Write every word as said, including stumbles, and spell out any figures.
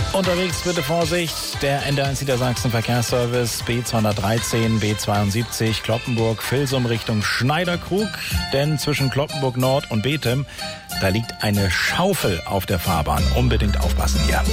Unterwegs bitte Vorsicht, der N D eins Niedersachsen Verkehrsservice B zweihundertdreizehn, B zweiundsiebzig, Cloppenburg, Vilsum Richtung Schneiderkrug, denn zwischen Cloppenburg Nord und Bethem, da liegt eine Schaufel auf der Fahrbahn. Unbedingt aufpassen hier.